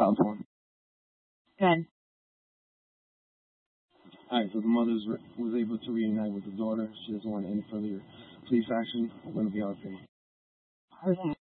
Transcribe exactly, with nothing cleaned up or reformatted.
How's it going? Good. Alright, so the mother was able to reunite with the daughter. She doesn't want any further police action. We're going to be out there. Perfect.